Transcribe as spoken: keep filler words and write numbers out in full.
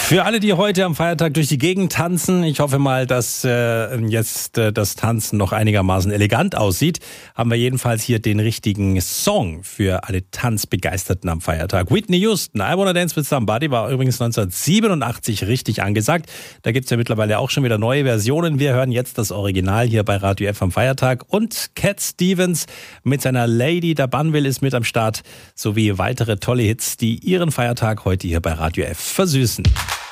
Für alle, die heute am Feiertag durch die Gegend tanzen, ich hoffe mal, dass äh, jetzt äh, das Tanzen noch einigermaßen elegant aussieht, haben wir jedenfalls hier den richtigen Song für alle Tanzbegeisterten am Feiertag. Whitney Houston, I Wanna Dance With Somebody, war übrigens neunzehnhundertsiebenundachtzig richtig angesagt. Da gibt's ja mittlerweile auch schon wieder neue Versionen. Wir hören jetzt das Original hier bei Radio F am Feiertag. Und Cat Stevens mit seiner Lady da Banville ist mit am Start, sowie weitere tolle Hits, die ihren Feiertag heute hier bei Radio F versüßen.